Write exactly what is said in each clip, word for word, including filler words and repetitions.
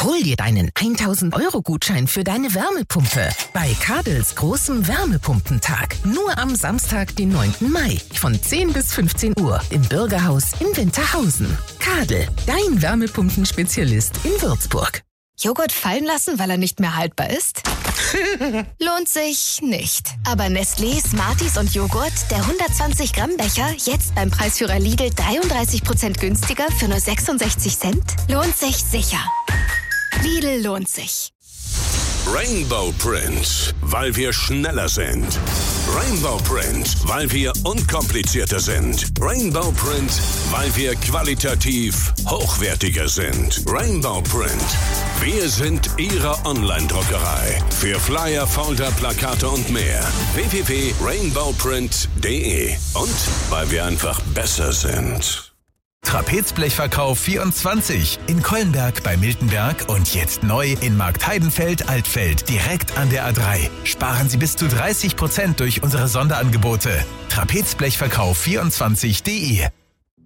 Hol dir deinen tausend Euro Gutschein für deine Wärmepumpe bei Kadels großem Wärmepumpentag. Nur am Samstag, den neunten Mai von zehn bis fünfzehn Uhr im Bürgerhaus in Winterhausen. Kadel, dein Wärmepumpenspezialist in Würzburg. Joghurt fallen lassen, weil er nicht mehr haltbar ist? Lohnt sich nicht. Aber Nestlé, Smarties und Joghurt, der hundertzwanzig Gramm Becher, jetzt beim Preisführer Lidl dreiunddreißig Prozent günstiger für nur sechsundsechzig Cent, lohnt sich sicher. Lidl lohnt sich. Rainbow Print, weil wir schneller sind. Rainbow Print, weil wir unkomplizierter sind. Rainbow Print, weil wir qualitativ hochwertiger sind. Rainbow Print, wir sind Ihre Online-Druckerei. Für Flyer, Folder, Plakate und mehr. w w w punkt rainbow print punkt d e. Und weil wir einfach besser sind. Trapezblechverkauf vierundzwanzig in Kollenberg bei Miltenberg und jetzt neu in Marktheidenfeld-Altfeld, direkt an der A drei. Sparen Sie bis zu dreißig Prozent durch unsere Sonderangebote. Trapezblechverkauf vierundzwanzig punkt d e.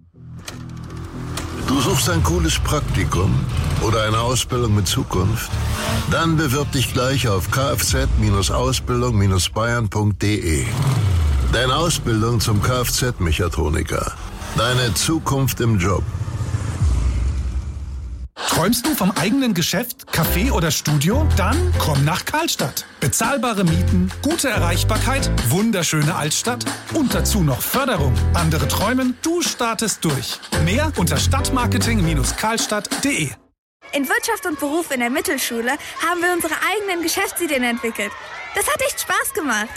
Du suchst ein cooles Praktikum oder eine Ausbildung mit Zukunft? Dann bewirb dich gleich auf kfz Ausbildung Bayern punkt d e. Deine Ausbildung zum Kfz-Mechatroniker. Deine Zukunft im Job. Träumst du vom eigenen Geschäft, Café oder Studio? Dann komm nach Karlstadt. Bezahlbare Mieten, gute Erreichbarkeit, wunderschöne Altstadt und dazu noch Förderung. Andere träumen, du startest durch. Mehr unter stadtmarketing Karlstadt punkt d e. In Wirtschaft und Beruf in der Mittelschule haben wir unsere eigenen Geschäftsideen entwickelt. Das hat echt Spaß gemacht.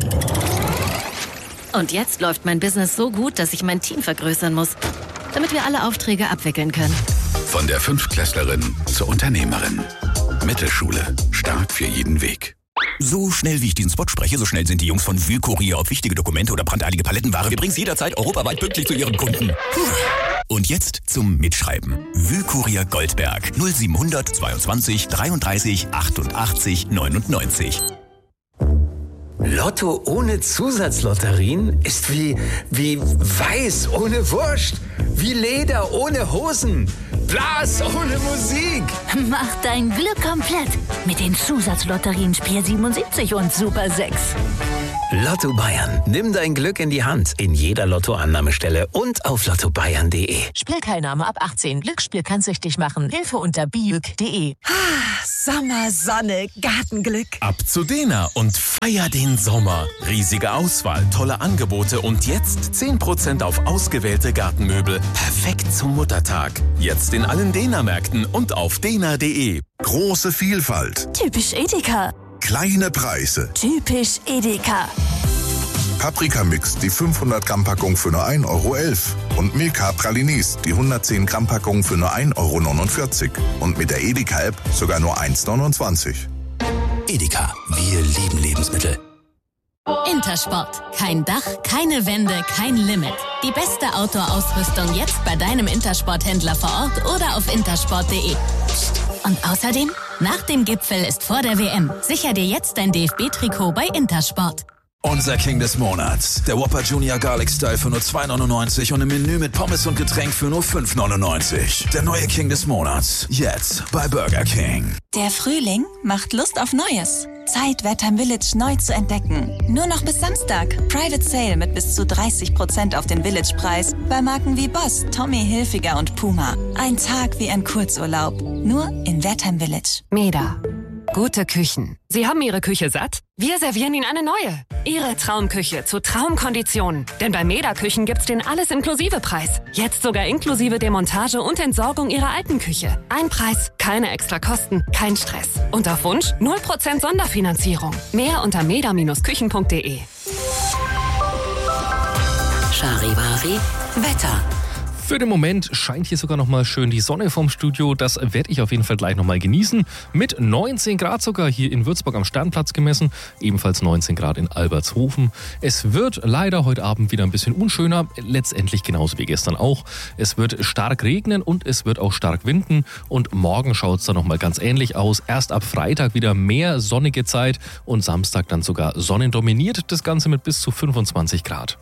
Und jetzt läuft mein Business so gut, dass ich mein Team vergrößern muss, damit wir alle Aufträge abwickeln können. Von der Fünftklässlerin zur Unternehmerin. Mittelschule. Stark für jeden Weg. So schnell wie ich diesen Spot spreche, so schnell sind die Jungs von Wühlkurier, ob wichtige Dokumente oder brandeilige Palettenware. Wir bringen es jederzeit europaweit pünktlich zu ihren Kunden. Und jetzt zum Mitschreiben. Wühlkurier Goldberg null siebenhundert zweiundzwanzig dreiunddreißig achtundachtzig neunundneunzig. Lotto ohne Zusatzlotterien ist wie, wie Weiß ohne Wurst, wie Leder ohne Hosen, Blas ohne Musik. Mach dein Glück komplett mit den Zusatzlotterien Spiel siebenundsiebzig und Super sechs. Lotto Bayern. Nimm dein Glück in die Hand. In jeder Lottoannahmestelle und auf lotto bayern punkt d e. Spielteilnahme ab achtzehn. Glücksspiel kann süchtig machen. Hilfe unter biüg punkt d e. Sommer, Sonne, Gartenglück. Ab zu Dena und feier den Sommer. Riesige Auswahl, tolle Angebote und jetzt zehn Prozent auf ausgewählte Gartenmöbel. Perfekt zum Muttertag. Jetzt in allen Dena-Märkten und auf dena punkt d e. Große Vielfalt. Typisch Edeka. Kleine Preise. Typisch Edeka. Paprikamix, die fünfhundert Gramm Packung für nur ein Euro elf. Und Milka Pralinis, die hundertzehn Gramm Packung für nur ein Euro neunundvierzig. Und mit der Edeka-App sogar nur eins neunundzwanzig. Edeka, wir lieben Lebensmittel. Intersport. Kein Dach, keine Wände, kein Limit. Die beste Outdoor-Ausrüstung jetzt bei deinem Intersport-Händler vor Ort oder auf intersport punkt d e. Und außerdem, nach dem Gipfel ist vor der W M. Sicher dir jetzt dein D F B-Trikot bei Intersport. Unser King des Monats. Der Whopper Junior Garlic Style für nur zwei neunundneunzig und im Menü mit Pommes und Getränk für nur fünf neunundneunzig. Der neue King des Monats. Jetzt bei Burger King. Der Frühling macht Lust auf Neues. Zeit, Wertheim Village neu zu entdecken. Nur noch bis Samstag. Private Sale mit bis zu dreißig Prozent auf den Village-Preis bei Marken wie Boss, Tommy Hilfiger und Puma. Ein Tag wie ein Kurzurlaub. Nur in Wertheim Village. Meda. Gute Küchen. Sie haben Ihre Küche satt? Wir servieren Ihnen eine neue. Ihre Traumküche zu Traumkonditionen. Denn bei Meda Küchen gibt's den Alles-Inklusive-Preis. Jetzt sogar inklusive Demontage und Entsorgung Ihrer alten Küche. Ein Preis, keine extra Kosten, kein Stress. Und auf Wunsch null Prozent Sonderfinanzierung. Mehr unter meda Küchen punkt d e. Charivari Wetter. Für den Moment scheint hier sogar noch mal schön die Sonne vom Studio. Das werde ich auf jeden Fall gleich noch mal genießen. Mit neunzehn Grad sogar hier in Würzburg am Sternplatz gemessen. Ebenfalls neunzehn Grad in Albertshofen. Es wird leider heute Abend wieder ein bisschen unschöner. Letztendlich genauso wie gestern auch. Es wird stark regnen und es wird auch stark winden. Und morgen schaut es dann noch mal ganz ähnlich aus. Erst ab Freitag wieder mehr sonnige Zeit und Samstag dann sogar sonnendominiert. Das Ganze mit bis zu fünfundzwanzig Grad.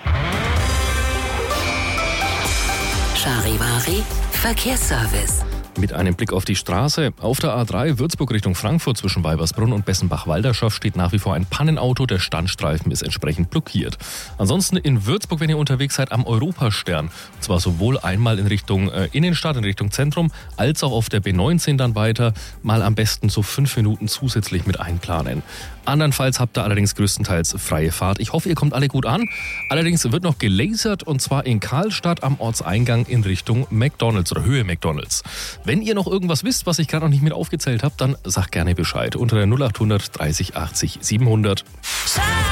Charivari Verkehrsservice. Mit einem Blick auf die Straße. Auf der A drei Würzburg Richtung Frankfurt zwischen Weibersbrunn und Bessenbach-Walderschaft steht nach wie vor ein Pannenauto. Der Standstreifen ist entsprechend blockiert. Ansonsten in Würzburg, wenn ihr unterwegs seid, am Europastern. Und zwar sowohl einmal in Richtung äh, Innenstadt, in Richtung Zentrum, als auch auf der B neunzehn dann weiter. Mal am besten so fünf Minuten zusätzlich mit einplanen. Andernfalls habt ihr allerdings größtenteils freie Fahrt. Ich hoffe, ihr kommt alle gut an. Allerdings wird noch gelasert und zwar in Karlstadt am Ortseingang in Richtung McDonald's oder Höhe McDonald's. Wenn ihr noch irgendwas wisst, was ich gerade noch nicht mit aufgezählt habe, dann sagt gerne Bescheid unter der null acht hundert dreißig achtzig siebenhundert.